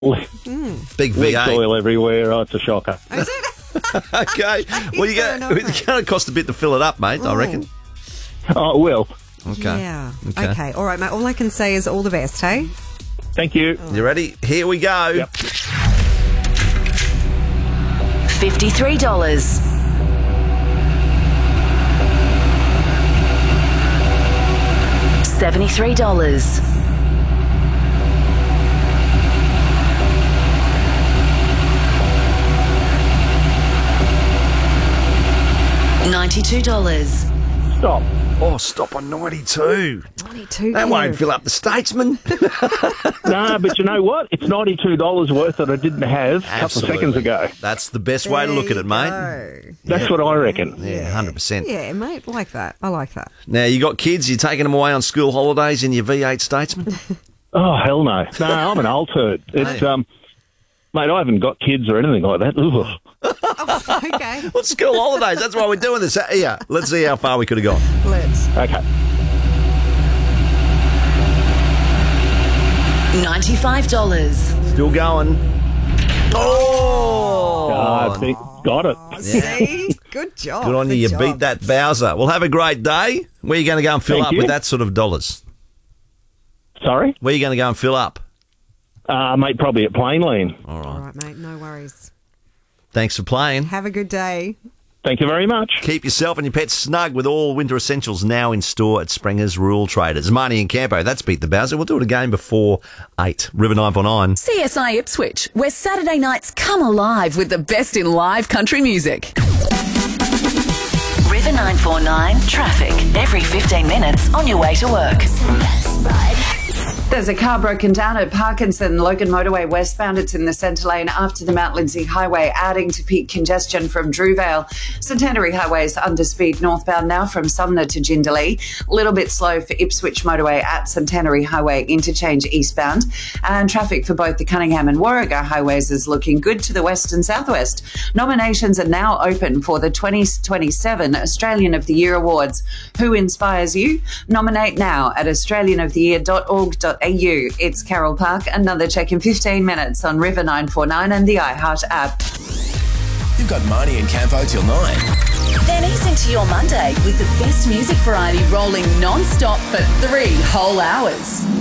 Big Leaks V8. oil everywhere. Oh, it's a shocker. Is it? Okay. Well, it's going to cost a bit to fill it up, mate, I reckon. Oh, it will. Okay. Yeah. Okay. All right, mate. All I can say is all the best, hey? Thank you. You ready? Here we go. Yep. $53. $73. $92. Stop. Oh, stop on 92. 92. That won't fill up the Statesman. No, but you know what? It's $92 worth that I didn't have a couple of seconds ago. That's the best way to look at it, mate. That's what I reckon. Yeah, 100%. Yeah, mate. Like that. I like that. Now, you got kids, you're taking them away on school holidays in your V8 Statesman? Oh, hell no. No, I'm an old turd. It's, mate, I haven't got kids or anything like that. Ugh. Okay. Well, school holidays, that's why we're doing this. Yeah, let's see how far we could have gone. Let's. Okay. $95. Still going. Oh! I think got it. See? Good job. Good on you. You beat that Bowser. Well, have a great day. Where are you going to go and fill Thank up you. with that sort of dollars? Sorry? Where are you going to go and fill up? Mate, probably at Plain Lane. All All right. right, mate. No worries. Thanks for playing. Have a good day. Thank you very much. Keep yourself and your pets snug with all winter essentials now in store at Springer's Rural Traders. Marnie and Campo, that's Beat the Bowser. We'll do it again before 8. River 949. CSI Ipswich, where Saturday nights come alive with the best in live country music. River 949 traffic every 15 minutes on your way to work. There's a car broken down at Parkinson, Logan Motorway westbound. It's in the centre lane after the Mount Lindesay Highway, adding to peak congestion from Drewvale. Centenary Highway is under speed northbound now from Sumner to Jindalee. A little bit slow for Ipswich Motorway at Centenary Highway interchange eastbound. And traffic for both the Cunningham and Warrego highways is looking good to the west and southwest. Nominations are now open for the 2027 Australian of the Year Awards. Who inspires you? Nominate now at australianoftheyear.org.au. It's Carol Park. Another check in 15 minutes on River 949 and the iHeart app. You've got Marnie and Campo till 9. Then ease into your Monday with the best music variety rolling non-stop for 3 whole hours.